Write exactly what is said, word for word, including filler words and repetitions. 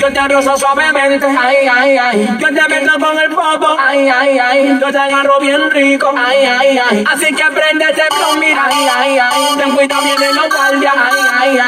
Yo te rozo suavemente, ay, ay, ay. Yo te meto con el popo, ay, ay, ay. Yo te agarro bien rico, ay, ay, ay. Así que préndete con mira, ay, ay, ay. Ten cuidado, vienen los guardias, ay, ay, ay.